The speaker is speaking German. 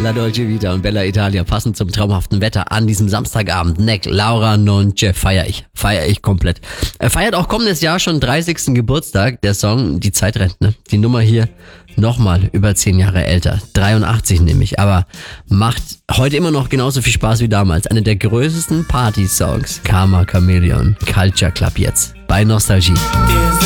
La Dolce Vita und Bella Italia passend zum traumhaften Wetter an diesem Samstagabend. Neck, Laura Nonce, feier ich komplett. Er feiert auch kommendes Jahr schon 30. Geburtstag. Der Song, die Zeit rennt, ne? Die Nummer hier nochmal über 10 Jahre älter. 83 nämlich, aber macht heute immer noch genauso viel Spaß wie damals. Eine der größten Party-Songs. Karma Chameleon, Culture Club jetzt bei Nostalgie.